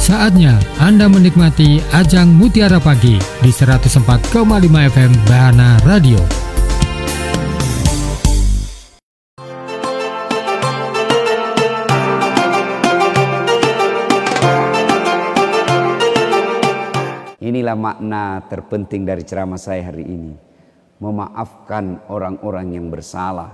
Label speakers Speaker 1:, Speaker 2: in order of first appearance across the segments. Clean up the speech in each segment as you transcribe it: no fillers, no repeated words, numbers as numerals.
Speaker 1: Saatnya Anda menikmati Ajang Mutiara Pagi di 104,5 FM Bahana Radio.
Speaker 2: Inilah makna terpenting dari ceramah saya hari ini. Memaafkan orang-orang yang bersalah.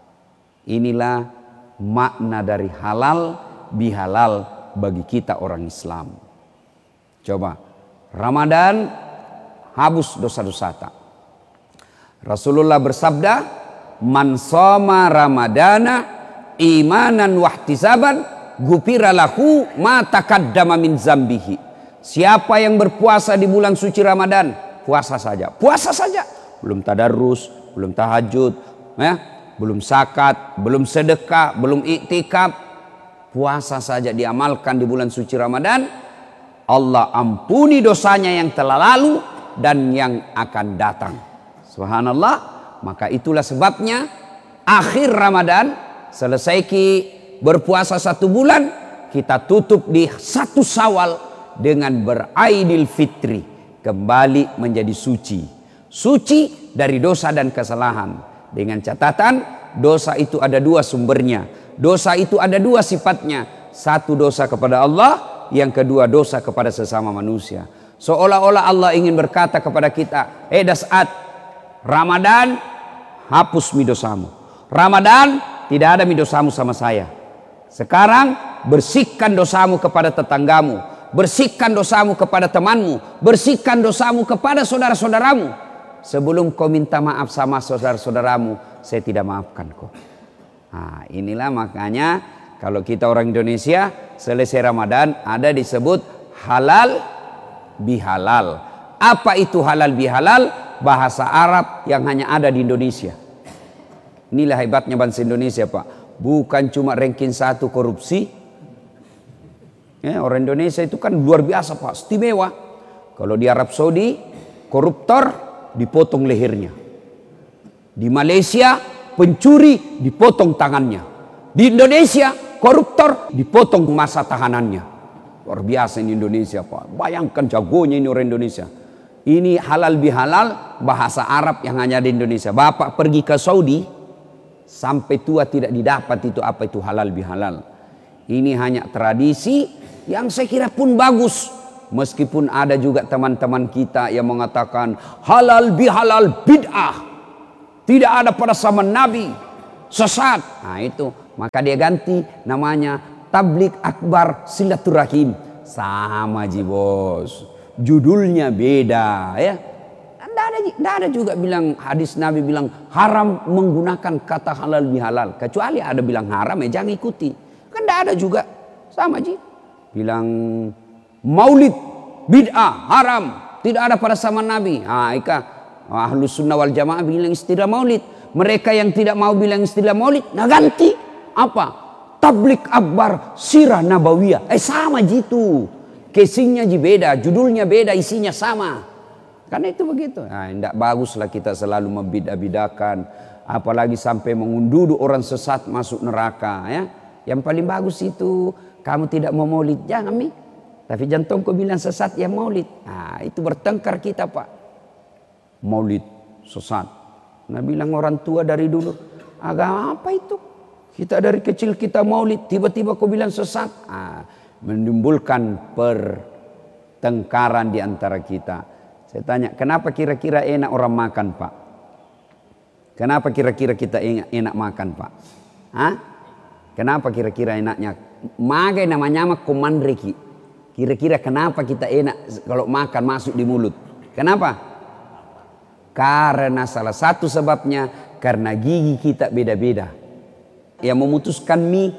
Speaker 2: Inilah makna dari halal bihalal bagi kita orang Islam. Coba, Ramadan hapus dosa-dosa tak. Rasulullah bersabda, "Man shoma Ramadana imanan wahtisaban, ghufira lahu ma taqaddama min zambihi." Siapa yang berpuasa di bulan suci Ramadan, puasa saja. Puasa saja. Belum tadarrus, belum tahajud, ya, belum zakat, belum sedekah, belum iktikaf. Puasa saja diamalkan di bulan suci Ramadan, Allah ampuni dosanya yang telah lalu dan yang akan datang. Subhanallah. Maka itulah sebabnya akhir Ramadan, selesai berpuasa 1 bulan, kita tutup di 1 Syawal dengan beraidil fitri, kembali menjadi suci. Suci dari dosa dan kesalahan. Dengan catatan, dosa itu ada 2 sumbernya. Dosa itu ada 2 sifatnya. 1 dosa kepada Allah, yang kedua dosa kepada sesama manusia. Seolah-olah Allah ingin berkata kepada kita, dasat, Ramadan hapus mi dosamu. Ramadan tidak ada mi dosamu sama saya. Sekarang bersihkan dosamu kepada tetanggamu. Bersihkan dosamu kepada temanmu. Bersihkan dosamu kepada saudara-saudaramu. Sebelum kau minta maaf sama saudara-saudaramu, saya tidak maafkan kau. Nah, inilah makanya kalau kita orang Indonesia selesai Ramadan ada disebut halal bihalal. Apa itu halal bihalal? Bahasa Arab yang hanya ada di Indonesia. Inilah hebatnya bangsa Indonesia, Pak. Bukan cuma ranking 1 korupsi. Ya, orang Indonesia itu kan luar biasa, Pak, istimewa. Kalau di Arab Saudi, koruptor dipotong lehernya. Di Malaysia, pencuri dipotong tangannya. Di Indonesia, koruptor dipotong masa tahanannya. Luar biasa ini Indonesia, Pak. Bayangkan jagonya ini orang Indonesia. Ini halal bihalal, bahasa Arab yang hanya di Indonesia. Bapak pergi ke Saudi, sampai tua tidak didapat itu apa itu halal bihalal. Ini hanya tradisi yang saya kira pun bagus. Meskipun ada juga teman-teman kita yang mengatakan halal bihalal bid'ah. Tidak ada pada zaman Nabi, sesat. Nah itu, maka dia ganti namanya Tabligh Akbar Silaturahim. Sama ji bos, judulnya beda ya. Tidak ada juga bilang hadis Nabi bilang haram menggunakan kata halal bihalal. Kecuali ada bilang haram ya jangan ikuti. Kan tidak ada juga, sama ji. Bilang maulid bid'ah haram, tidak ada pada zaman Nabi. Nah ika Ahlus Sunnah wal Jamaah bilang istilah maulid. Mereka yang tidak mau bilang istilah maulid, nah ganti apa? Tabligh Akbar Sirah Nabawiyah. Sama gitu. Casingnya beda, judulnya beda, isinya sama. Karena itu begitu. Nah, tidak baguslah kita selalu membidah-bidahkan, apalagi sampai mengunduh orang sesat masuk neraka ya. Yang paling bagus itu kamu tidak mau maulid, jangan mi. Tapi jantung kau bilang sesat ya maulid. Nah, itu bertengkar kita, Pak. Maulid sesat. Nah bilang orang tua dari dulu, agama apa itu? Kita dari kecil kita maulid, tiba-tiba kau bilang sesat. Menimbulkan pertengkaran di antara kita. Saya tanya, kenapa kira-kira enak orang makan, Pak? Kenapa kira-kira kita enak makan, Pak? Kenapa kira-kira enaknya? Magai namanya komandreki. Kira-kira kenapa kita enak kalau makan masuk di mulut? Kenapa? Karena salah satu sebabnya karena gigi kita beda-beda. Yang memutuskan mie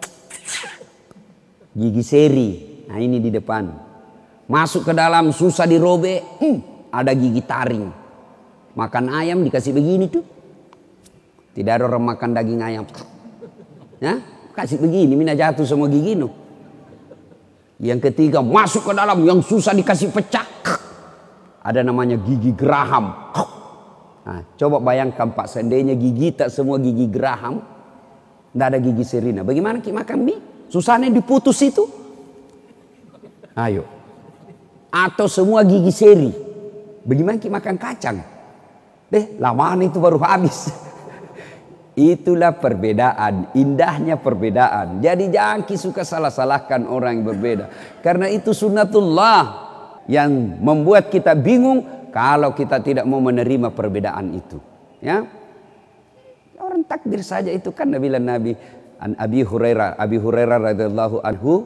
Speaker 2: gigi seri. Nah ini di depan. Masuk ke dalam susah dirobek. Ada gigi taring. Makan ayam dikasih begini tuh. Tidak ada orang makan daging ayam. Ya, kasih begini mina jatuh semua gigi no. Yang ketiga masuk ke dalam yang susah dikasih pecah. Ada namanya gigi geraham. Nah, coba bayangkan Pak, seandainya gigi tak semua gigi geraham, tidak ada gigi serina. Bagaimana kita makan mie? Susahnya diputus itu. Ayo. Atau semua gigi seri. Bagaimana kita makan kacang? Lamaan itu baru habis. Itulah perbedaan, indahnya perbedaan. Jadi jangan suka salah-salahkan orang yang berbeda. Karena itu sunnatullah yang membuat kita bingung kalau kita tidak mau menerima perbedaan itu. Ya, orang takbir saja itu kan bilang Nabi an Abi Hurairah radhiyallahu anhu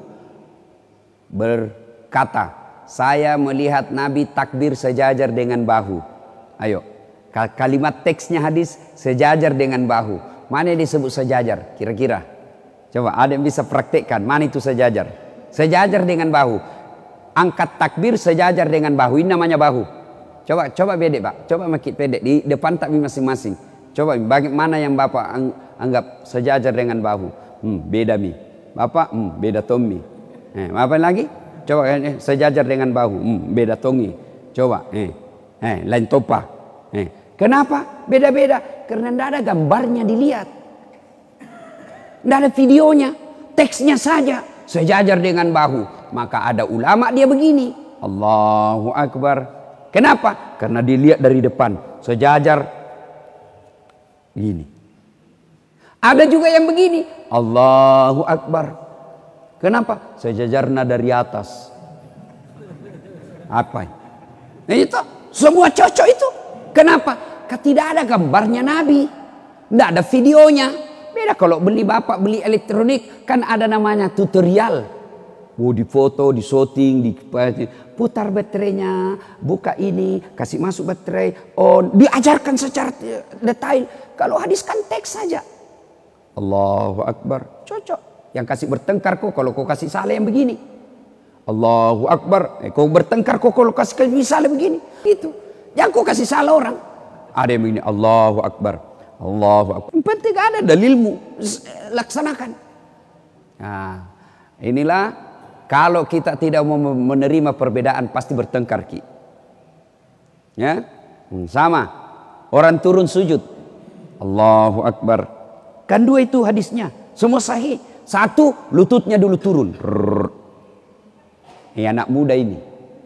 Speaker 2: berkata, saya melihat Nabi takbir sejajar dengan bahu. Ayo. Kalimat teksnya hadis sejajar dengan bahu. Mana yang disebut sejajar? Kira-kira. Coba ada yang bisa praktekkan. Mana itu sejajar? Sejajar dengan bahu. Angkat takbir sejajar dengan bahu. Ini namanya bahu. Coba bedek Pak. Coba makin bedek. Di depan takbir masing-masing. Coba bagaimana yang Bapak anggap sejajar dengan bahu. Beda mi. Bapak beda Tommy. Apa lagi? Coba sejajar dengan bahu. Beda Tongi. Coba. Lain topa. Kenapa? Beda-beda. Karena tidak ada gambarnya dilihat. Tidak ada videonya. Teksnya saja. Sejajar dengan bahu. Maka ada ulama dia begini. Allahu Akbar. Kenapa? Karena dilihat dari depan. Sejajar. Gini. Ada juga yang begini. Allahu Akbar. Kenapa? Sejajarnya dari atas. Apa? Nah itu. Semua cocok itu. Kenapa? Karena tidak ada gambarnya Nabi. Tidak ada videonya. Beda kalau Bapak beli elektronik. Kan ada namanya tutorial. Di foto, di shooting, putar baterainya. Buka ini, kasih masuk baterai. Diajarkan secara detail. Kalau hadis kan teks saja. Allahu Akbar. Cocok. Yang kasih bertengkar kok kalau kau kasih salah yang begini. Allahu Akbar. Kau bertengkar kok kalau kasih salah begini. Itu. Yang kau kasih salah orang. Ada yang begini. Allahu Akbar. Allahu Akbar. Yang penting ada dalilmu. Laksanakan. Nah, inilah kalau kita tidak mau menerima perbedaan pasti bertengkar ki. Ya, sama. Orang turun sujud. Allahu Akbar. Kan dua itu hadisnya. Semua sahih. Satu, lututnya dulu turun. Anak muda ini.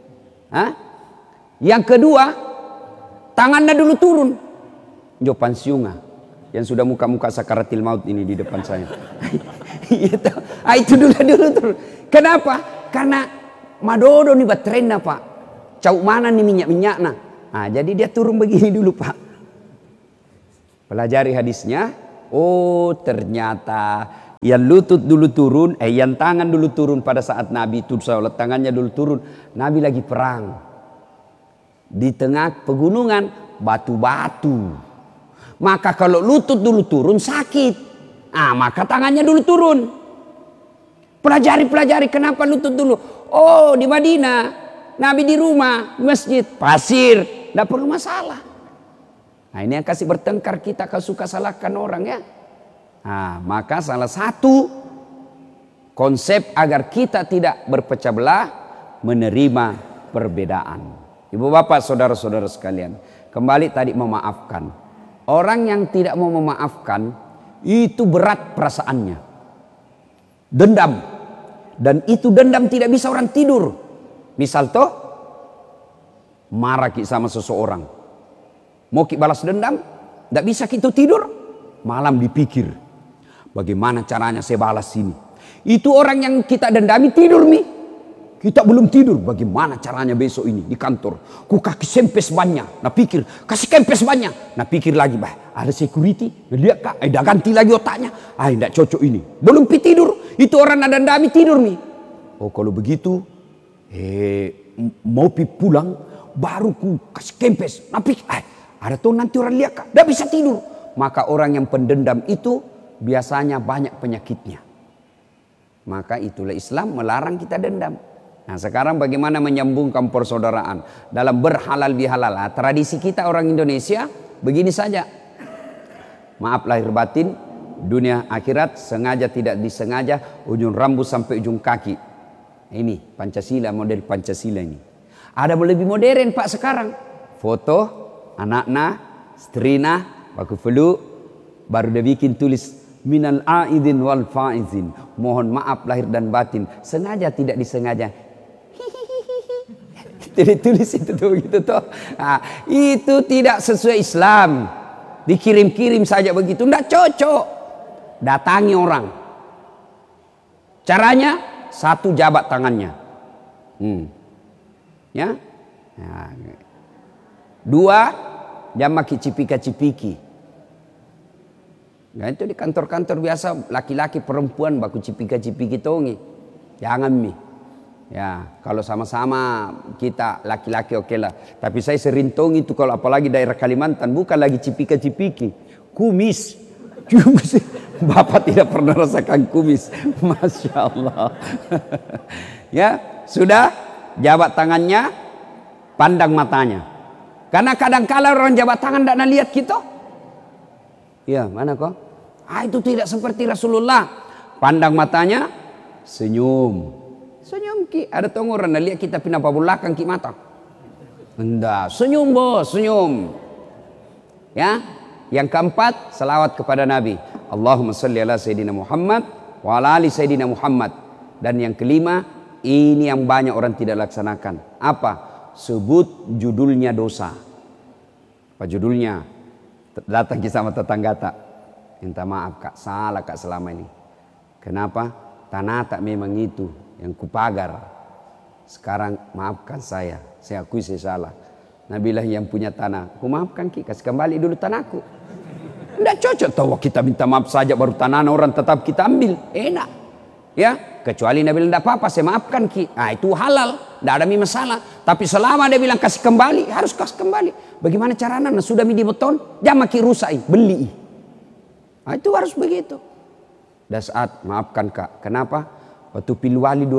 Speaker 2: Yang kedua, tangannya dulu turun. Jopan siunga. Yang sudah muka-muka sakaratil maut ini di depan saya. Itu dulu turun. Kenapa? Karena madodo nih baterainya Pak. Cau mana nih minyak-minyaknya. Jadi dia turun begini dulu Pak. Pelajari hadisnya. Oh ternyata yang lutut dulu turun. Yang tangan dulu turun pada saat Nabi itu sholat. Tangannya dulu turun. Nabi lagi perang. Di tengah pegunungan batu-batu. Maka kalau lutut dulu turun sakit. Maka tangannya dulu turun. Pelajari kenapa lutut dulu. Oh di Madinah. Nabi di rumah. Di masjid. Pasir. Tidak perlu masalah. Ini yang kasih bertengkar kita. Kalau suka salahkan orang ya. Maka salah satu konsep agar kita tidak berpecah belah. Menerima perbedaan. Ibu bapak saudara-saudara sekalian. Kembali tadi memaafkan. Orang yang tidak mau memaafkan. Itu berat perasaannya. Dendam. Dan itu dendam tidak bisa orang tidur. Misal toh. Marah kita sama seseorang. Mau kita balas dendam. Tidak bisa kita tidur. Malam dipikir. Bagaimana caranya saya balas ini. Itu orang yang kita dendami tidur nih. Kita belum tidur. Bagaimana caranya besok ini di kantor. Ku kasih kempes banyak. Nah pikir. Kasih kempes banyak. Nah pikir lagi. Ada security. Lihat kak. Dah ganti lagi otaknya. Tidak cocok ini. Belum tidur. Itu orang ada dendami tidur nih. Oh kalau begitu. Mau pulang. Baru ku kasih kempes. Nah pikir. Ada tuh nanti orang lihat kak. Tidak bisa tidur. Maka orang yang pendendam itu. Biasanya banyak penyakitnya. Maka itulah Islam melarang kita dendam. Nah sekarang bagaimana menyambungkan persaudaraan dalam berhalal bihalal. Tradisi kita orang Indonesia begini saja. Maaf lahir batin, dunia akhirat sengaja tidak disengaja ujung rambut sampai ujung kaki. Ini Pancasila, model Pancasila ini. Ada lebih modern Pak sekarang. Foto anaknya, istrina, baku felu, baru dia bikin tulis minal aidin wal faizin. Mohon maaf lahir dan batin. Sengaja tidak disengaja. Tulis itu tuh gitu tuh. Nah, itu tidak sesuai Islam. Dikirim-kirim saja begitu, tidak cocok. Datangi orang. Caranya satu, jabat tangannya. Ya. Nah, dua, jangan maki cipika-cipiki. Nah, itu di kantor-kantor biasa laki-laki perempuan baku cipika-cipiki tongi. Jangan mi. Ya, kalau sama-sama kita laki-laki oke lah. Tapi saya sering tongi itu kalau apalagi daerah Kalimantan bukan lagi cipika-cipiki, kumis. Bapak tidak pernah rasakan kumis. Masya Allah. Ya, sudah jabat tangannya, pandang matanya. Karena kadang-kala orang jabat tangan tidak lihat kita. Ya, mana kok? Itu tidak seperti Rasulullah. Pandang matanya, senyum. Senyum ki. Ada tong orang lihat kita pindah belakang ki mata. Enggak, senyum bos, senyum. Ya. Yang keempat, salawat kepada Nabi. Allahumma salli ala Sayyidina Muhammad wa ala ali Sayyidina Muhammad. Dan yang kelima, ini yang banyak orang tidak laksanakan. Apa? Sebut judulnya dosa. Apa judulnya? Datang sama tetangga tak, minta maaf kak, salah kak selama ini. Kenapa? Tanah tak memang itu yang kupagar. Sekarang maafkan saya akui saya salah. Nabilah yang punya tanah, aku maafkan ki, kasih kembali dulu tanahku. Tidak cocok tahu kita minta maaf saja baru tanah orang tetap kita ambil, enak. Ya, kecuali Nabi bilang tidak apa-apa, saya maafkan ki. Nah itu halal, tidak ada masalah. Tapi selama dia bilang kasih kembali, harus kasih kembali. Bagaimana caranya? Nah, sudah di beton, jangan makin rusak, beli. Nah, itu harus begitu. Dan saat maafkan kak, kenapa? Waktu Pilwali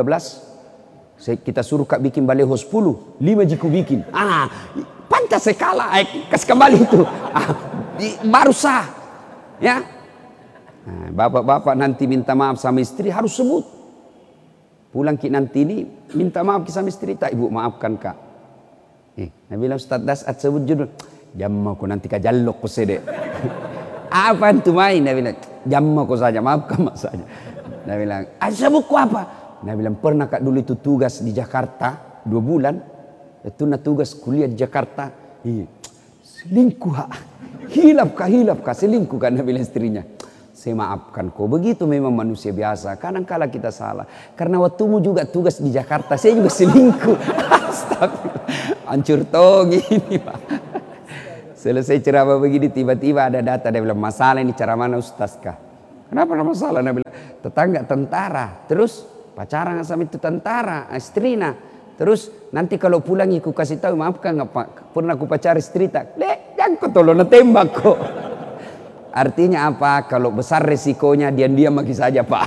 Speaker 2: 2013, kita suruh kak bikin baleho 10, 5 jiku bikin. Pantas saya kalah, kasih kembali itu. Baru sah, ya. Nah, bapak-bapak nanti minta maaf sama istri harus sebut. Pulang ki nanti ini minta maaf sama istri tak, ibu maafkan kak. Nabi bilang Ustaz Dasat sebut judul. Jamma ko nanti kajallok ko sede. Apa itu main? Nabi bilang jamma ko saja, maafkan mak saja. Nabi bilang sebut ko apa? Nabi bilang pernah kak dulu itu tugas di Jakarta 2 bulan. Itu tugas kuliah di Jakarta. Selingkuh. Hilap kah selingkuh kan Nabi bilang istrinya. Saya maafkan kau. Begitu memang manusia biasa. Kadang-kala kita salah. Karena waktumu juga tugas di Jakarta. Saya juga selingkuh. Astagfirullah. Hancur tong ini Pak. Selesai ceramah begini tiba-tiba ada data. Dia bilang masalah ini cara mana Ustaz kah? Kenapa ada masalah? Dia bilang tetangga tentara. Terus pacaran sama itu tentara. Istrina. Terus nanti kalau pulang aku kasih tahu maafkan nggak Pak? Pernah aku pacar istri tak? Jangan kau tolong tembak kok. Artinya apa? Kalau besar resikonya diam-diam lagi saja Pak.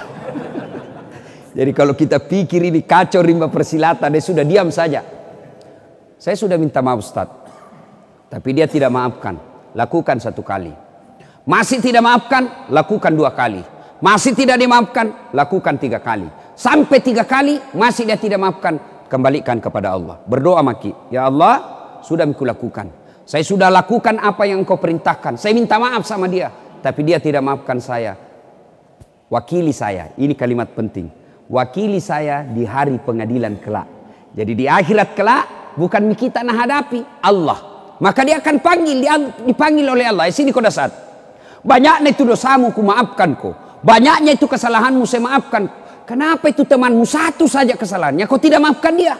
Speaker 2: Jadi kalau kita pikir ini kacau rimba persilatan, dia sudah diam saja. Saya sudah minta maaf Ustaz, tapi dia tidak maafkan. Lakukan 1 kali. Masih tidak maafkan, lakukan 2 kali. Masih tidak dimaafkan, lakukan 3 kali. Sampai 3 kali masih dia tidak maafkan, kembalikan kepada Allah. Berdoa maki, ya Allah sudah aku lakukan. Saya sudah lakukan apa yang engkau perintahkan. Saya minta maaf sama dia. Tapi dia tidak maafkan saya. Wakili saya. Ini kalimat penting. Wakili saya di hari pengadilan kelak. Jadi di akhirat kelak. Bukan kita nak hadapi. Allah. Maka dia akan panggil. Dipanggil oleh Allah. Sini kau dasar. Banyaknya itu dosamu ku maafkan kau. Banyaknya itu kesalahanmu saya maafkan. Kenapa itu temanmu satu saja kesalahannya. Kau tidak maafkan dia.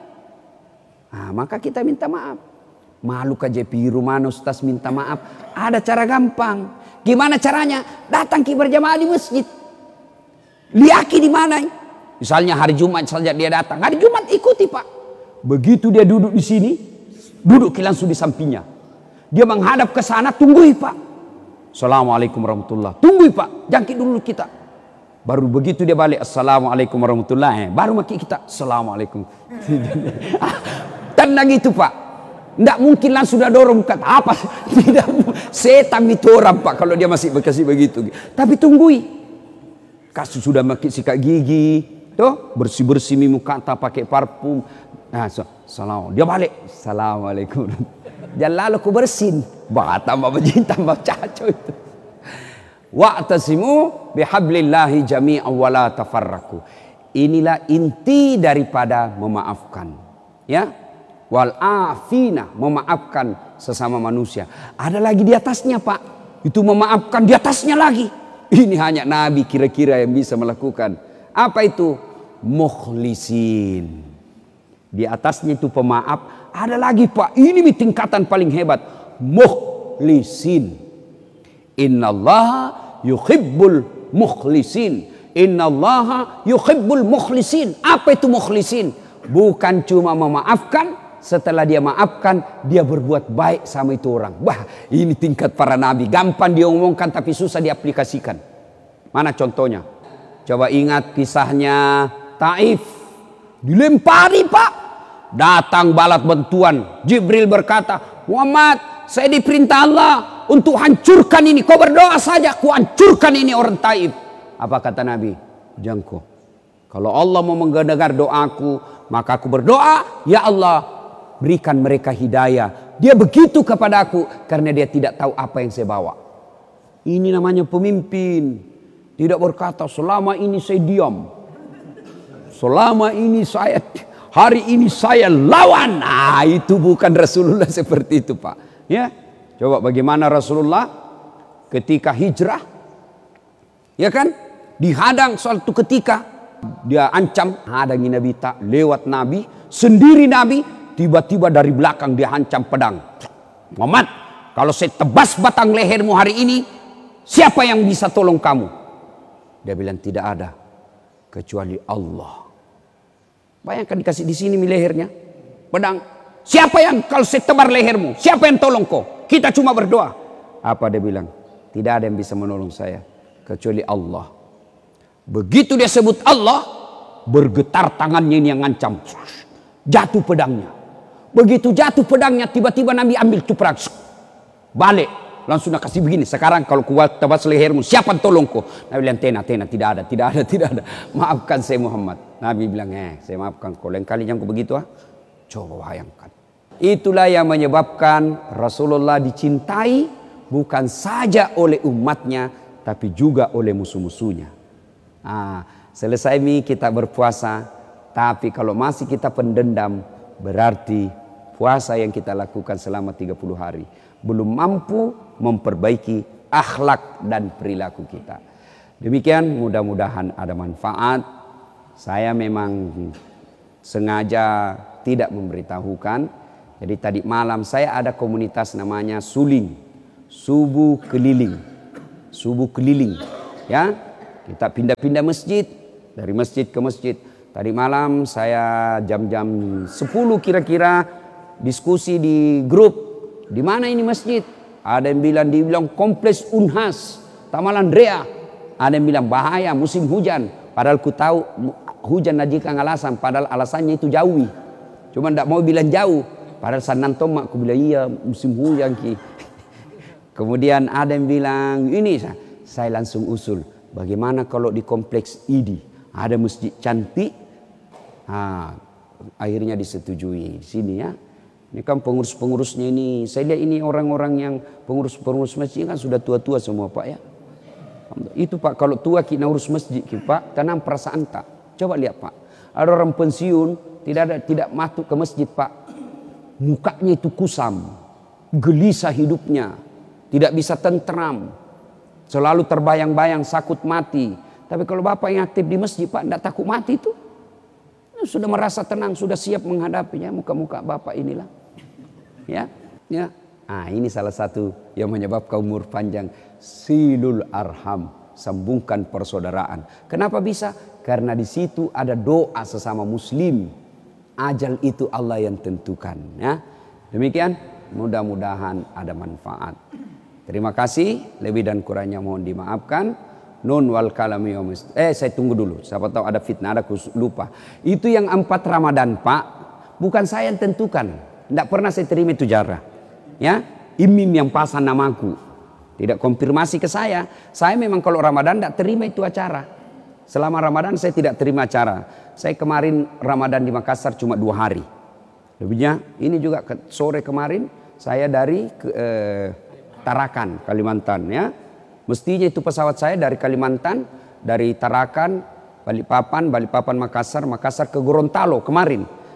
Speaker 2: Maka kita minta maaf. Malu ke JP Rumano Ustaz minta maaf. Ada cara gampang. Gimana caranya? Datang ki berjamaah di masjid. Liaki di mana? Misalnya hari Jumat saja dia datang. Hari Jumat ikuti Pak. Begitu dia duduk di sini, duduk langsung di sampingnya. Dia menghadap ke sana, tunggui Pak. Assalamualaikum warahmatullahi. Tunggui Pak, jangkit dulu kita. Baru begitu dia balik, Assalamualaikum warahmatullahi. Baru maki kita, Assalamualaikum. Tenang itu Pak. Tidak mungkin langsung sudah dorong kata apa? Tidak, setan itu orang Pak kalau dia masih berkasih begitu. Tapi tunggui. Kasus sudah makin sikat gigi, tuh bersih-bersih muka tak pakai parfum. Salam. Dia balik. Assalamualaikum. Jangan lalu ku bersin. Tambah bajin tambah caco itu. Wa'tasimu bihablillahi jami'an wa la tafarraqu. Inilah inti daripada memaafkan. Ya. wal afina, memaafkan sesama manusia. Ada lagi di atasnya, Pak. Itu memaafkan di atasnya lagi. Ini hanya Nabi kira-kira yang bisa melakukan. Apa itu? Mukhlisin. Di atasnya itu pemaaf. Ada lagi, Pak. Ini tingkatan paling hebat. Mukhlisin. Innallaha yuhibbul mukhlisin. Innallaha yuhibbul mukhlisin. Apa itu mukhlisin? Bukan cuma memaafkan, setelah dia maafkan, dia berbuat baik sama itu orang. Wah, ini tingkat para nabi. Gampang dia omongkan tapi susah diaplikasikan. Mana contohnya? Coba ingat kisahnya Taif. Dilempari, Pak. Datang balat bantuan. Jibril berkata, Muhammad, saya diperintah Allah untuk hancurkan ini. Kau berdoa saja, ku hancurkan ini orang Taif. Apa kata Nabi? Jangko, kalau Allah mau mendengar doaku, maka aku berdoa, ya Allah, berikan mereka hidayah. Dia begitu kepada aku karena dia tidak tahu apa yang saya bawa. Ini namanya pemimpin. Tidak berkata, selama ini saya diam. Selama ini saya, hari ini saya lawan. Nah, itu bukan Rasulullah seperti itu, Pak. Ya, coba bagaimana Rasulullah ketika hijrah, ya kan? Dihadang suatu ketika, dia ancam, hadangi Nabi, tak lewat Nabi, sendiri Nabi, tiba-tiba dari belakang dia hancam pedang. Muhammad, kalau saya tebas batang lehermu hari ini, siapa yang bisa tolong kamu? Dia bilang, tidak ada kecuali Allah. Bayangkan dikasih di sini lehernya, pedang. Siapa yang kalau saya tebar lehermu, siapa yang tolong kau? Kita cuma berdoa. Apa dia bilang? Tidak ada yang bisa menolong saya kecuali Allah. Begitu dia sebut Allah, bergetar tangannya ini yang ngancam. Jatuh pedangnya. Begitu jatuh pedangnya, tiba-tiba Nabi ambil cuprak. Balik. Langsung nak kasih begini. Sekarang kalau kuat tebas lehermu, siapa tolongku? Nabi bilang, tena, tidak ada. Maafkan saya Muhammad. Nabi bilang, saya maafkan kau. Lain kali jangan begitu. Coba bayangkan. Itulah yang menyebabkan Rasulullah dicintai bukan saja oleh umatnya, tapi juga oleh musuh-musuhnya. Selesai kita berpuasa, tapi kalau masih kita pendendam, berarti puasa yang kita lakukan selama 30 hari belum mampu memperbaiki akhlak dan perilaku kita. Demikian, mudah-mudahan ada manfaat. Saya memang sengaja tidak memberitahukan. Jadi tadi malam saya ada komunitas namanya Suling, Subuh Keliling. Ya. Kita pindah-pindah masjid, dari masjid ke masjid. Tadi malam saya jam-jam 10 kira-kira diskusi di grup. Di mana ini masjid? Ada yang dibilang kompleks Unhas, Taman Andrea. Ada yang bilang bahaya musim hujan. Padahal ku tahu hujan najikan alasan. Padahal alasannya itu jauhi. Cuma tidak mau bilang jauh. Padahal sanantom aku bilang iya musim hujan ki. Kemudian ada yang bilang ini, saya langsung usul. Bagaimana kalau di kompleks ID ada masjid cantik? Akhirnya disetujui di sini ya. Ini kan pengurus-pengurusnya ini, saya lihat ini orang-orang yang pengurus masjid kan sudah tua-tua semua, Pak ya. Itu Pak, kalau tua kita urus masjid Pak, tenang perasaan tak. Coba lihat Pak, ada orang pensiun tidak masuk ke masjid Pak. Mukanya itu kusam, gelisah hidupnya, tidak bisa tentram. Selalu terbayang-bayang sakut mati. Tapi kalau Bapak yang aktif di masjid Pak, tidak takut mati itu. Sudah merasa tenang, sudah siap menghadapinya. Muka-muka Bapak inilah. Ya. Ini salah satu yang menyebabkan umur panjang. Silul arham, sambungkan persaudaraan. Kenapa bisa? Karena di situ ada doa sesama muslim. Ajal itu Allah yang tentukan. Ya. Demikian, mudah-mudahan ada manfaat. Terima kasih, lebih dan kurangnya mohon dimaafkan. Nun wal kalami saya tunggu dulu, siapa tahu ada fitnah, ada lupa. Itu yang 4 Ramadan Pak, bukan saya yang tentukan. Tidak pernah saya terima itu jarah. Ya, imam yang pasang namaku. Tidak konfirmasi ke saya. Saya memang kalau Ramadan tidak terima itu acara. Selama Ramadan saya tidak terima acara. Saya kemarin Ramadan di Makassar cuma 2 hari. Lebihnya ini juga sore kemarin saya dari Tarakan, Kalimantan ya. Mestinya itu pesawat saya dari Kalimantan, dari Tarakan, Balikpapan Makassar ke Gorontalo kemarin.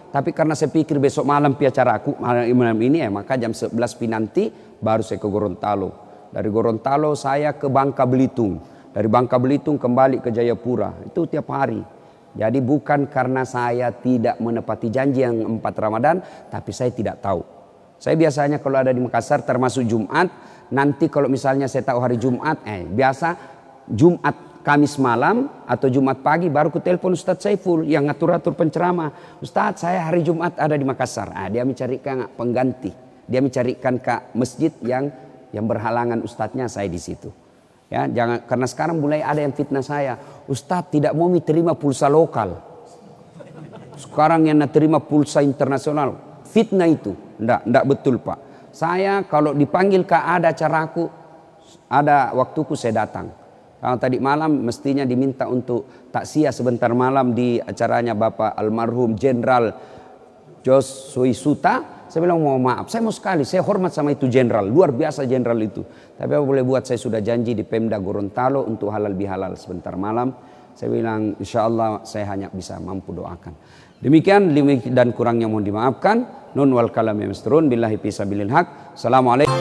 Speaker 2: Tapi karena saya pikir besok malam acara aku malam ini ya, maka jam 11 nanti baru saya ke Gorontalo. Dari Gorontalo saya ke Bangka Belitung. Dari Bangka Belitung kembali ke Jayapura. Itu tiap hari. Jadi bukan karena saya tidak menepati janji yang 4 Ramadan, tapi saya tidak tahu. Saya biasanya kalau ada di Makassar termasuk Jumat, nanti kalau misalnya saya tahu hari Jumat, biasa Jumat Kamis malam atau Jumat pagi baru ku telepon Ustadz Saiful yang ngatur-atur penceramah. Ustadz, saya hari Jumat ada di Makassar. Dia mencarikan pengganti. Dia mencarikan ke masjid yang berhalangan ustadznya, saya di situ. Ya, jangan, karena sekarang mulai ada yang fitnah saya. Ustadz tidak mau terima pulsa lokal. Sekarang yang terima pulsa internasional. Fitnah itu. Enggak betul, Pak. Saya kalau dipanggil ke ada acaraku, ada waktuku saya datang. Kalau tadi malam mestinya diminta untuk takziah sebentar malam di acaranya Bapak almarhum Jenderal Jos Suisuta. Saya bilang mohon maaf, saya mau sekali, saya hormat sama itu jenderal, luar biasa jenderal itu. Tapi apa boleh buat, saya sudah janji di Pemda Gorontalo untuk halal bihalal sebentar malam. Saya bilang insya Allah saya hanya bisa mampu doakan. Demikian limit dan kurangnya mohon dimaafkan. Nun wal kalam yasturun billahi fisabilil haq. Assalamualaikum.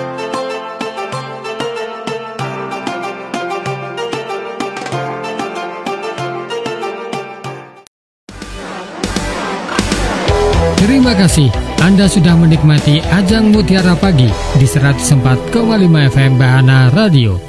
Speaker 1: Terima kasih Anda sudah menikmati Ajang Mutiara Pagi di 104,5 FM Bahana Radio.